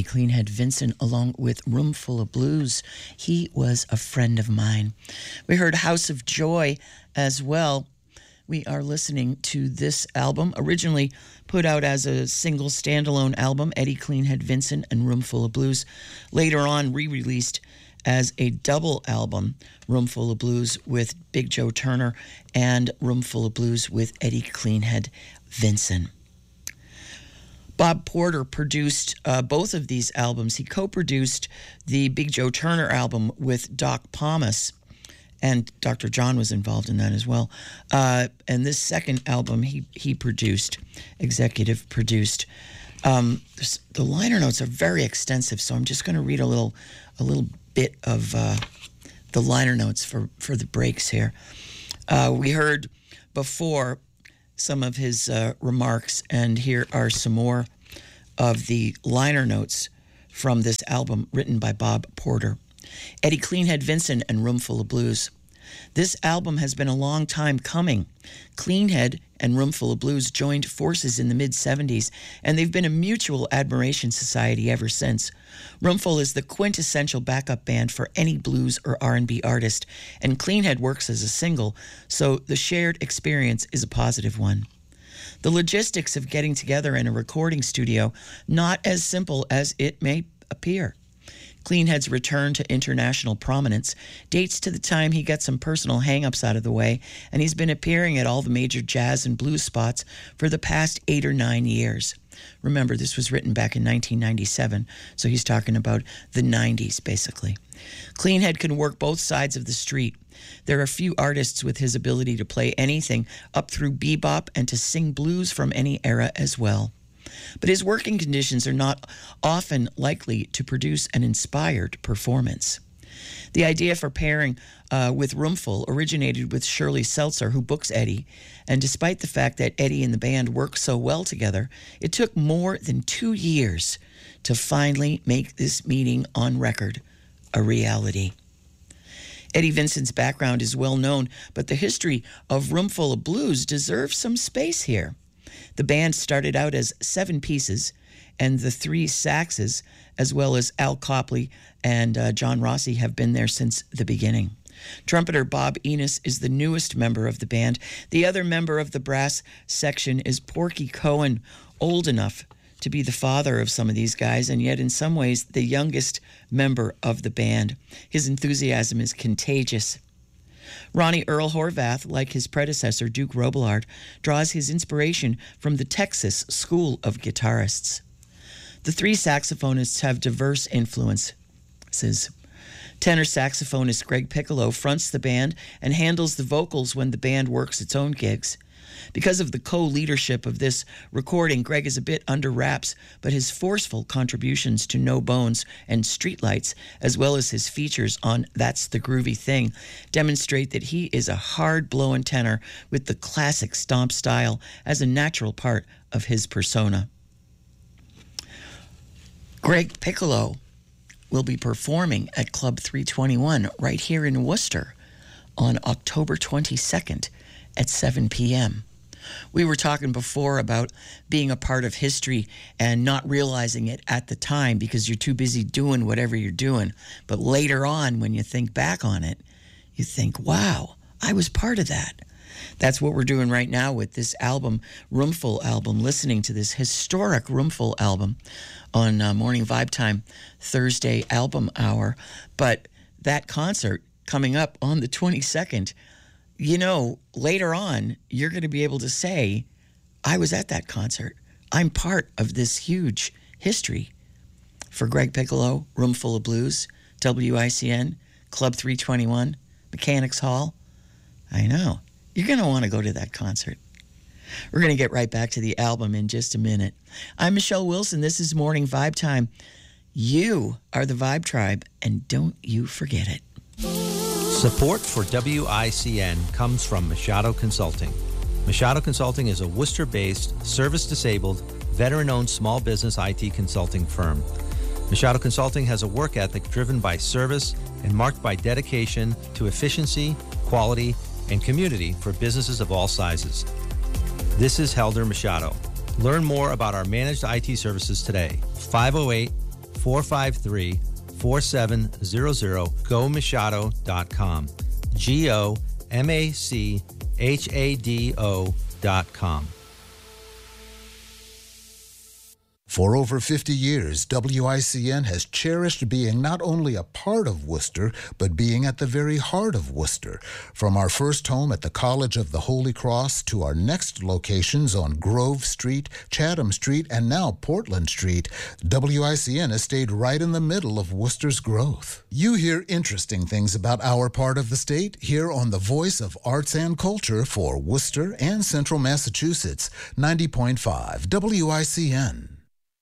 Eddie Cleanhead Vinson, along with Roomful of Blues. He was a friend of mine. We heard House of Joy as well. We are listening to this album, originally put out as a single standalone album, Eddie Cleanhead Vinson and Roomful of Blues. Later on, re-released as a double album, Roomful of Blues with Big Joe Turner and Roomful of Blues with Eddie Cleanhead Vinson. Bob Porter produced both of these albums. He co-produced the Big Joe Turner album with Doc Pomus, and Dr. John was involved in that as well. And this second album he produced, executive produced. The liner notes are very extensive, so I'm just going to read a little bit of the liner notes for the breaks here. We heard before some of his remarks, and here are some more of the liner notes from this album written by Bob Porter. Eddie Cleanhead Vinson and Roomful of Blues. This album has been a long time coming. Cleanhead and Roomful of Blues joined forces in the mid-'70s, and they've been a mutual admiration society ever since. Roomful is the quintessential backup band for any blues or R&B artist, and Cleanhead works as a single, so the shared experience is a positive one. The logistics of getting together in a recording studio, not as simple as it may appear. Cleanhead's return to international prominence dates to the time he got some personal hang-ups out of the way, and he's been appearing at all the major jazz and blues spots for the past 8 or 9 years. Remember, this was written back in 1997, so he's talking about the 90s, basically. Cleanhead can work both sides of the street. There are few artists with his ability to play anything up through bebop and to sing blues from any era as well. But his working conditions are not often likely to produce an inspired performance. The idea for pairing with Roomful originated with Shirley Seltzer, who books Eddie, and despite the fact that Eddie and the band work so well together, it took more than 2 years to finally make this meeting on record a reality. Eddie Vinson's background is well known, but the history of Roomful of Blues deserves some space here. The band started out as 7 pieces, and the 3 saxes, as well as Al Copley and John Rossi, have been there since the beginning. Trumpeter Bob Enos is the newest member of the band. The other member of the brass section is Porky Cohen, old enough to be the father of some of these guys, and yet in some ways the youngest member of the band. His enthusiasm is contagious. Ronnie Earl Horvath, like his predecessor Duke Robillard, draws his inspiration from the Texas School of Guitarists. The 3 saxophonists have diverse influences. Tenor saxophonist Greg Piccolo fronts the band and handles the vocals when the band works its own gigs. Because of the co-leadership of this recording, Greg is a bit under wraps, but his forceful contributions to No Bones and Streetlights, as well as his features on That's the Groovy Thing, demonstrate that he is a hard-blowing tenor with the classic stomp style as a natural part of his persona. Greg Piccolo will be performing at Club 321 right here in Worcester on October 22nd at 7 p.m. We were talking before about being a part of history and not realizing it at the time because you're too busy doing whatever you're doing. But later on, when you think back on it, you think, wow, I was part of that. That's what we're doing right now with this album, Roomful album, listening to this historic Roomful album on Morning Vibe Time Thursday album hour. But that concert coming up on the 22nd, you know, later on, you're going to be able to say, I was at that concert. I'm part of this huge history. For Greg Piccolo, Roomful of Blues, WICN, Club 321, Mechanics Hall. I know. You're going to want to go to that concert. We're going to get right back to the album in just a minute. I'm Michelle Wilson. This is Morning Vibe Time. You are the Vibe Tribe, and don't you forget it. Support for WICN comes from Machado Consulting. Machado Consulting is a Worcester-based, service-disabled, veteran-owned small business IT consulting firm. Machado Consulting has a work ethic driven by service and marked by dedication to efficiency, quality, and community for businesses of all sizes. This is Helder Machado. Learn more about our managed IT services today. 508 453-4700, gomachado.com. GOMACHADO.com. For over 50 years, WICN has cherished being not only a part of Worcester, but being at the very heart of Worcester. From our first home at the College of the Holy Cross to our next locations on Grove Street, Chatham Street, and now Portland Street, WICN has stayed right in the middle of Worcester's growth. You hear interesting things about our part of the state here on the Voice of Arts and Culture for Worcester and Central Massachusetts, 90.5 WICN.